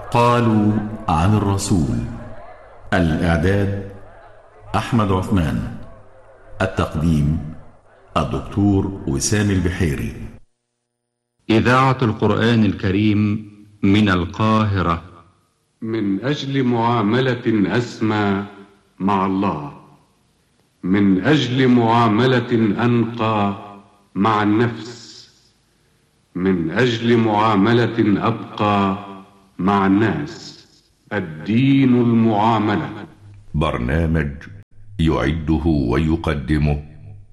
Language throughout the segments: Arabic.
قالوا عن الرسول. الإعداد أحمد عثمان. التقديم الدكتور وسام البحيري. إذاعة القرآن الكريم من القاهرة. من أجل معاملة أسمى مع الله، من أجل معاملة أنقى مع النفس، من أجل معاملة أبقى مع الناس. الدين المعاملة. برنامج يعده ويقدمه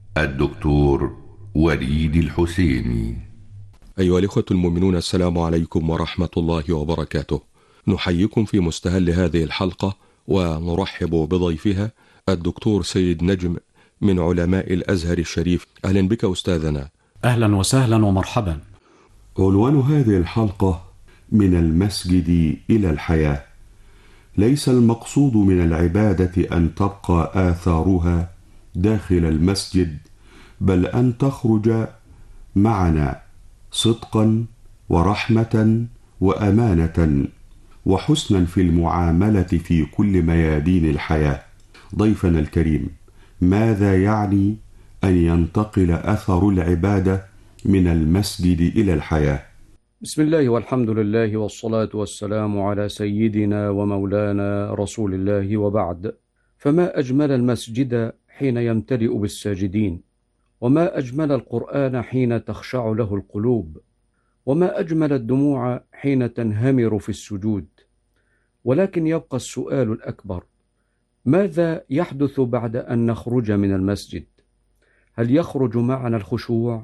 الدكتور وليد الحسيني. أيها الإخوة المؤمنون، السلام عليكم ورحمة الله وبركاته. نحييكم في مستهل هذه الحلقة ونرحب بضيفها الدكتور سيد نجم من علماء الأزهر الشريف. أهلا بك أستاذنا. أهلا وسهلا ومرحبا. عنوان هذه الحلقة: من المسجد إلى الحياة. ليس المقصود من العبادة أن تبقى آثارها داخل المسجد، بل أن تخرج معنا صدقا ورحمة وأمانة وحسنا في المعاملة في كل ميادين الحياة. ضيفنا الكريم، ماذا يعني أن ينتقل أثر العبادة من المسجد إلى الحياة؟ بسم الله والحمد لله والصلاة والسلام على سيدنا ومولانا رسول الله، وبعد. فما أجمل المسجد حين يمتلئ بالساجدين، وما أجمل القرآن حين تخشع له القلوب، وما أجمل الدموع حين تنهمر في السجود. ولكن يبقى السؤال الأكبر: ماذا يحدث بعد أن نخرج من المسجد؟ هل يخرج معنا الخشوع؟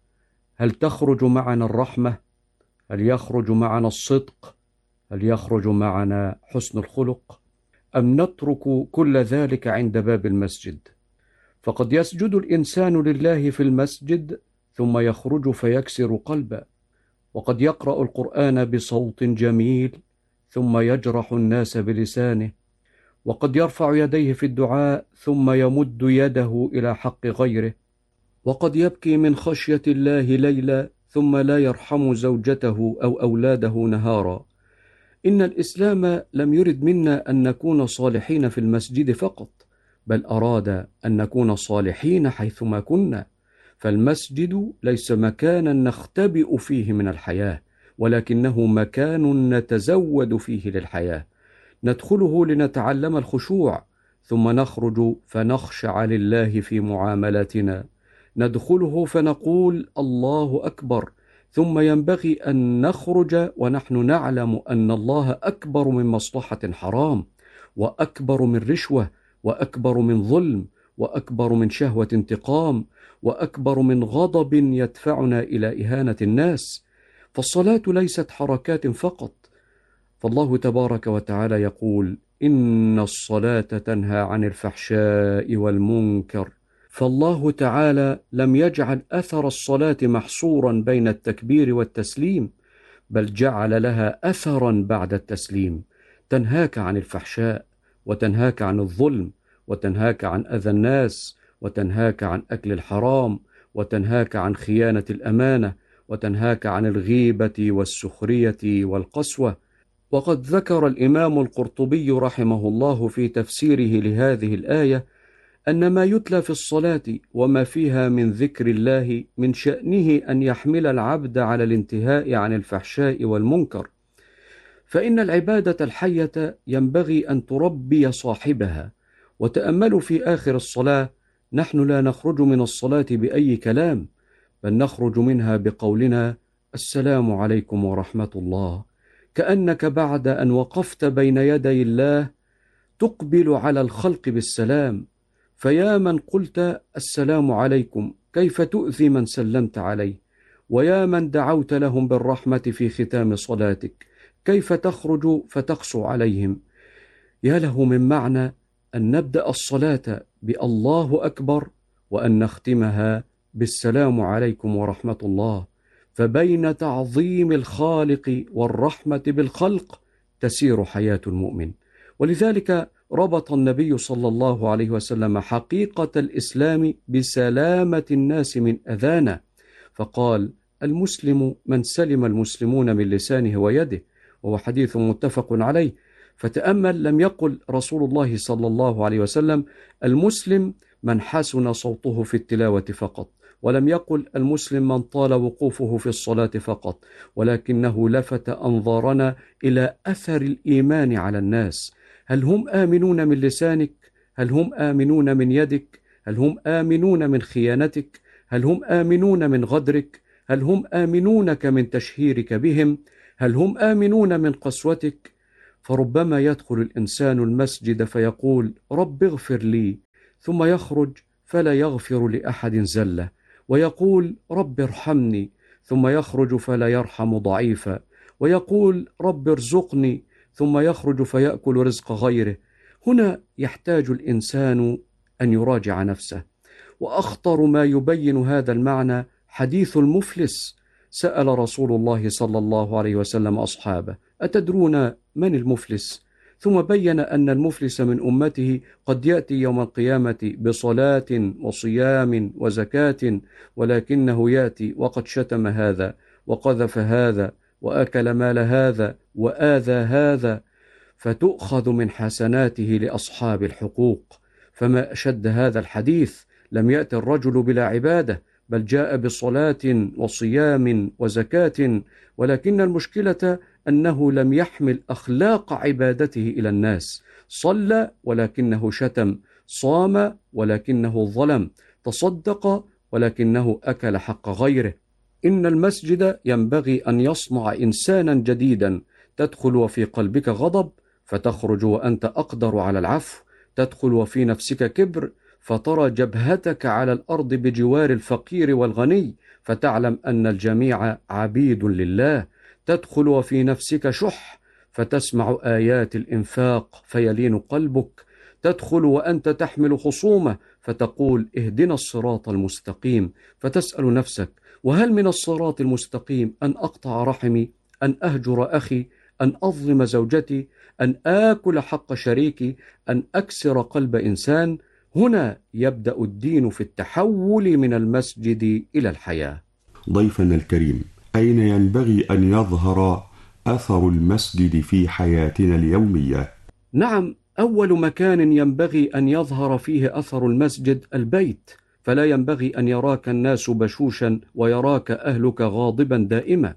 هل تخرج معنا الرحمة؟ هل يخرج معنا الصدق؟ هل يخرج معنا حسن الخلق؟ أم نترك كل ذلك عند باب المسجد؟ فقد يسجد الإنسان لله في المسجد ثم يخرج فيكسر قلبه، وقد يقرأ القرآن بصوت جميل ثم يجرح الناس بلسانه، وقد يرفع يديه في الدعاء ثم يمد يده إلى حق غيره، وقد يبكي من خشية الله ليلا ثم لا يرحم زوجته أو أولاده نهارا. إن الإسلام لم يرد منا أن نكون صالحين في المسجد فقط، بل أراد أن نكون صالحين حيثما كنا. فالمسجد ليس مكانا نختبئ فيه من الحياة، ولكنه مكان نتزود فيه للحياة. ندخله لنتعلم الخشوع، ثم نخرج فنخشع لله في معاملاتنا. ندخله فنقول الله أكبر، ثم ينبغي أن نخرج ونحن نعلم أن الله أكبر من مصلحة حرام، وأكبر من رشوة، وأكبر من ظلم، وأكبر من شهوة انتقام، وأكبر من غضب يدفعنا إلى إهانة الناس. فالصلاة ليست حركات فقط، فالله تبارك وتعالى يقول: إن الصلاة تنهى عن الفحشاء والمنكر. فالله تعالى لم يجعل أثر الصلاة محصورا بين التكبير والتسليم، بل جعل لها أثرا بعد التسليم، تنهاك عن الفحشاء، وتنهاك عن الظلم، وتنهاك عن أذى الناس، وتنهاك عن أكل الحرام، وتنهاك عن خيانة الأمانة، وتنهاك عن الغيبة والسخرية والقسوة. وقد ذكر الإمام القرطبي رحمه الله في تفسيره لهذه الآية أن ما يتلى في الصلاة وما فيها من ذكر الله من شأنه أن يحمل العبد على الانتهاء عن الفحشاء والمنكر، فإن العبادة الحية ينبغي أن تربي صاحبها. وتأملوا في آخر الصلاة، نحن لا نخرج من الصلاة بأي كلام، بل نخرج منها بقولنا: السلام عليكم ورحمة الله، كأنك بعد أن وقفت بين يدي الله تقبل على الخلق بالسلام. فيا من قلت السلام عليكم، كيف تؤذي من سلمت عليه؟ ويا من دعوت لهم بالرحمة في ختام صلاتك، كيف تخرج فتقسو عليهم؟ يا له من معنى أن نبدأ الصلاة بالله أكبر، وأن نختمها بالسلام عليكم ورحمة الله. فبين تعظيم الخالق والرحمة بالخلق تسير حياة المؤمن. ولذلك ربط النبي صلى الله عليه وسلم حقيقة الإسلام بسلامة الناس من أذانا، فقال: المسلم من سلم المسلمون من لسانه ويده، وهو حديث متفق عليه. فتأمل، لم يقل رسول الله صلى الله عليه وسلم المسلم من حسن صوته في التلاوة فقط، ولم يقل المسلم من طال وقوفه في الصلاة فقط، ولكنه لفت أنظارنا إلى أثر الإيمان على الناس. هل هم آمنون من لسانك؟ هل هم آمنون من يدك؟ هل هم آمنون من خيانتك؟ هل هم آمنون من غدرك؟ هل هم آمنونك من تشهيرك بهم؟ هل هم آمنون من قسوتك؟ فربما يدخل الإنسان المسجد فيقول رب اغفر لي، ثم يخرج فلا يغفر لأحد زلة، ويقول رب ارحمني، ثم يخرج فلا يرحم ضعيفا، ويقول رب ارزقني، ثم يخرج فيأكل رزق غيره. هنا يحتاج الإنسان أن يراجع نفسه. وأخطر ما يبين هذا المعنى حديث المفلس. سأل رسول الله صلى الله عليه وسلم أصحابه أتدرون من المفلس؟ ثم بين أن المفلس من أمته قد يأتي يوم القيامة بصلاة وصيام وزكاة، ولكنه يأتي وقد شتم هذا وقذف هذا وأكل مال هذا وآذى هذا، فتؤخذ من حسناته لأصحاب الحقوق. فما أشد هذا الحديث، لم يأتي الرجل بلا عبادة، بل جاء بصلاة وصيام وزكاة، ولكن المشكلة أنه لم يحمل أخلاق عبادته إلى الناس. صلى ولكنه شتم، صام ولكنه ظلم، تصدق ولكنه أكل حق غيره. إن المسجد ينبغي أن يصنع إنسانا جديدا، تدخل وفي قلبك غضب فتخرج وأنت أقدر على العفو، تدخل وفي نفسك كبر فترى جبهتك على الأرض بجوار الفقير والغني فتعلم أن الجميع عبيد لله، تدخل وفي نفسك شح فتسمع آيات الإنفاق فيلين قلبك، تدخل وأنت تحمل خصومة فتقول اهدنا الصراط المستقيم، فتسأل نفسك وهل من الصراط المستقيم أن أقطع رحمي، أن أهجر أخي، أن أظلم زوجتي، أن آكل حق شريكي، أن أكسر قلب إنسان؟ هنا يبدأ الدين في التحول من المسجد إلى الحياة. ضيفنا الكريم، أين ينبغي أن يظهر أثر المسجد في حياتنا اليومية؟ نعم، أول مكان ينبغي أن يظهر فيه أثر المسجد البيت، فلا ينبغي أن يراك الناس بشوشا ويراك أهلك غاضبا دائما،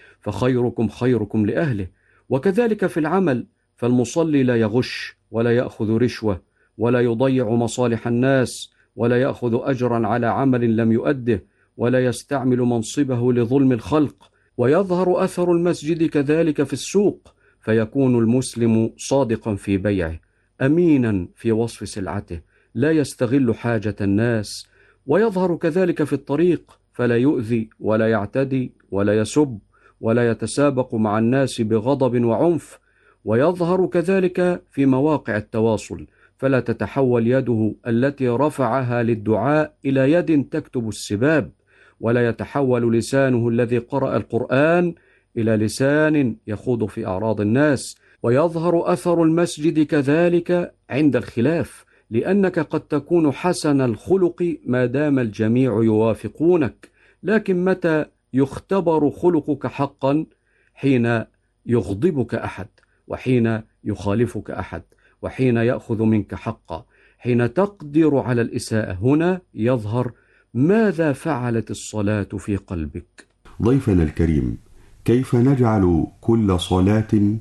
فخيركم خيركم لأهله. وكذلك في العمل، فالمصلي لا يغش ولا يأخذ رشوة ولا يضيع مصالح الناس ولا يأخذ أجرا على عمل لم يؤده ولا يستعمل منصبه لظلم الخلق. ويظهر أثر المسجد كذلك في السوق، فيكون المسلم صادقا في بيعه، أمينا في وصف سلعته، لا يستغل حاجة الناس. ويظهر كذلك في الطريق، فلا يؤذي ولا يعتدي ولا يسب ولا يتسابق مع الناس بغضب وعنف. ويظهر كذلك في مواقع التواصل، فلا تتحول يده التي رفعها للدعاء إلى يد تكتب السباب، ولا يتحول لسانه الذي قرأ القرآن إلى لسان يخوض في أعراض الناس. ويظهر أثر المسجد كذلك عند الخلاف، لأنك قد تكون حسن الخلق ما دام الجميع يوافقونك، لكن متى يختبر خلقك حقا؟ حين يغضبك أحد، وحين يخالفك أحد، وحين يأخذ منك حقا، حين تقدر على الإساءة. هنا يظهر ماذا فعلت الصلاة في قلبك. ضيفنا الكريم، كيف نجعل كل صلاة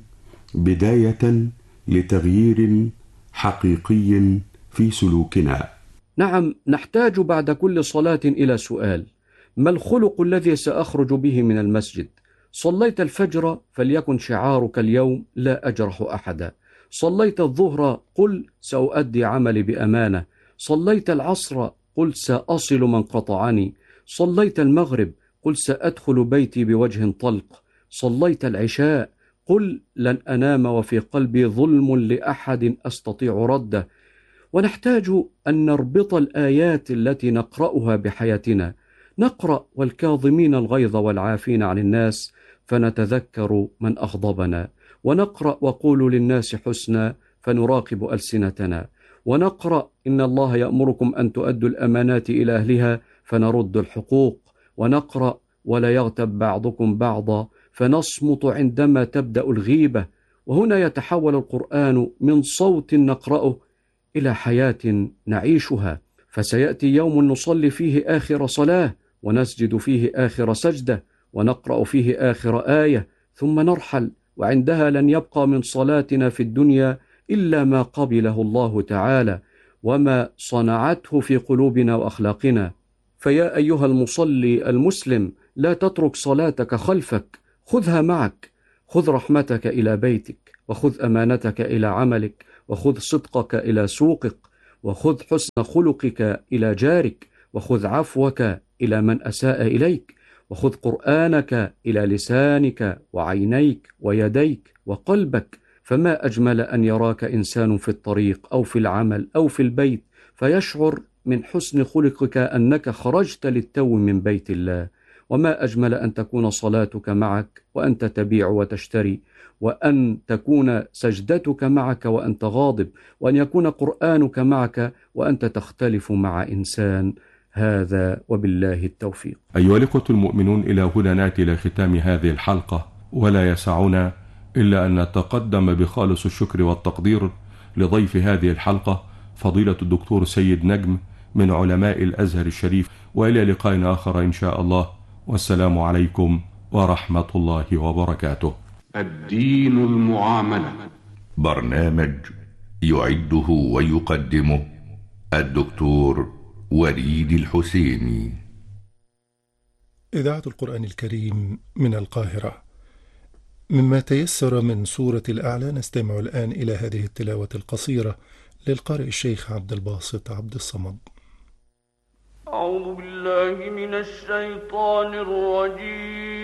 بداية لتغيير حقيقي في سلوكنا؟ نعم، نحتاج بعد كل صلاة إلى سؤال: ما الخلق الذي سأخرج به من المسجد؟ صليت الفجر فليكن شعارك اليوم لا أجرح أحدا. صليت الظهر قل سأؤدي عملي بأمانة. صليت العصر قل سأصل من قطعني. صليت المغرب قل سأدخل بيتي بوجه طلق. صليت العشاء قل لن أنام وفي قلبي ظلم لأحد أستطيع رده. ونحتاج أن نربط الآيات التي نقرأها بحياتنا. نقرأ والكاظمين الغيظ والعافين عن الناس فنتذكر من أغضبنا، ونقرأ وقولوا للناس حسنا فنراقب ألسنتنا، ونقرأ إن الله يأمركم أن تؤدوا الأمانات إلى أهلها فنرد الحقوق، ونقرأ ولا يغتب بعضكم بعضا فنصمت عندما تبدأ الغيبة. وهنا يتحول القرآن من صوت نقرأه إلى حياة نعيشها. فسيأتي يوم نصلي فيه آخر صلاة، ونسجد فيه آخر سجدة، ونقرأ فيه آخر آية، ثم نرحل، وعندها لن يبقى من صلاتنا في الدنيا إلا ما قبله الله تعالى وما صنعته في قلوبنا وأخلاقنا. فيا أيها المصلي المسلم، لا تترك صلاتك خلفك، خذها معك. خذ رحمتك إلى بيتك، وخذ أمانتك إلى عملك، وخذ صدقك إلى سوقك، وخذ حسن خلقك إلى جارك، وخذ عفوك إلى من أساء إليك، وخذ قرآنك إلى لسانك وعينيك ويديك وقلبك. فما أجمل أن يراك إنسان في الطريق أو في العمل أو في البيت فيشعر من حسن خلقك أنك خرجت للتو من بيت الله. وما أجمل أن تكون صلاتك معك وأنت تبيع وتشتري، وأن تكون سجدتك معك وأنت غاضب، وأن يكون قرآنك معك وأنت تختلف مع إنسان. هذا وبالله التوفيق. أيها الإخوة المؤمنون، إلى هنا نأتي إلى ختام هذه الحلقة، ولا يسعنا إلا أن نتقدم بخالص الشكر والتقدير لضيف هذه الحلقة فضيلة الدكتور سيد نجم من علماء الأزهر الشريف. وإلى لقاء آخر إن شاء الله، والسلام عليكم ورحمة الله وبركاته. الدين المعاملة، برنامج يعده ويقدمه الدكتور وليد الحسيني. إذاعة القرآن الكريم من القاهرة. مما تيسر من سورة الأعلى نستمع الآن إلى هذه التلاوة القصيرة للقارئ الشيخ عبد الباسط عبد الصمد. أعوذ بالله من الشيطان الرجيم.